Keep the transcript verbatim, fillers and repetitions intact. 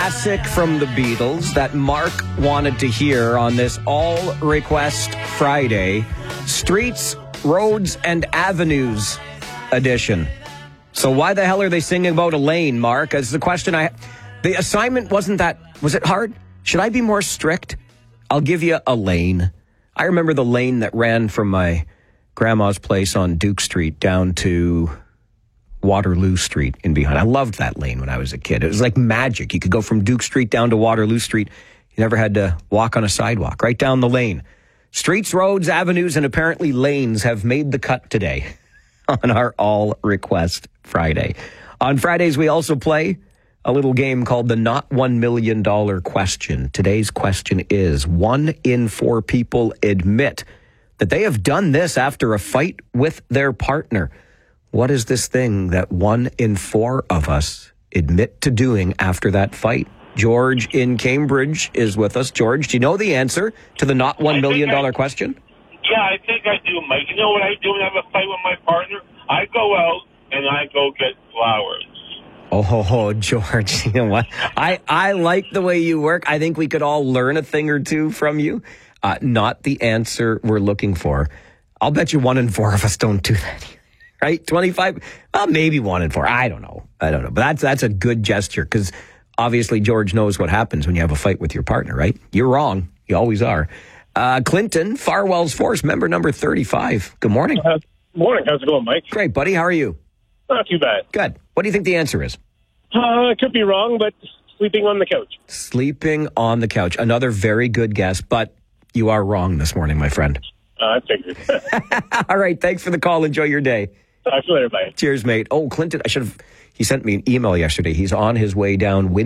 Classic from the Beatles that Mark wanted to hear on this All Request Friday, Streets, Roads, and Avenues edition. So why the hell are they singing about a lane, Mark? That's the question I... The assignment wasn't that... Was it hard? Should I be more strict? I'll give you a lane. I remember the lane that ran from my grandma's place on Duke Street down to Waterloo Street in behind. I loved that lane when I was a kid. It was like magic. You could go from Duke Street down to Waterloo Street. You never had to walk on a sidewalk. Right down the lane. Streets, roads, avenues, and apparently lanes have made the cut today on our All Request Friday. On Fridays, we also play a little game called the Not One Million Dollar Question. Today's question is, one in four people admit that they have done this after a fight with their partner. What is this thing that one in four of us admit to doing after that fight? George in Cambridge is with us. George, do you know the answer to the Not One Million Dollar Question? Yeah, I think I do, Mike. You know what I do when I have a fight with my partner? I go out and I go get flowers. Oh, ho, ho, George, you know what? I, I like the way you work. I think we could all learn a thing or two from you. Uh, not the answer we're looking for. I'll bet you one in four of us don't do that. Right? twenty-five? Well, maybe one in four. I don't know. I don't know. But that's that's a good gesture because obviously George knows what happens when you have a fight with your partner, right? You're wrong. You always are. Uh, Clinton, Farwell's Force, member number thirty-five. Good morning. Uh, morning. How's it going, Mike? Great, buddy. How are you? Not too bad. Good. What do you think the answer is? Uh, I could be wrong, but sleeping on the couch. Sleeping on the couch. Another very good guess, but you are wrong this morning, my friend. Uh, I figured. All right. Thanks for the call. Enjoy your day. Talk to you later, bye. Cheers, mate. Oh, Clinton, I should have... He sent me an email yesterday. He's on his way down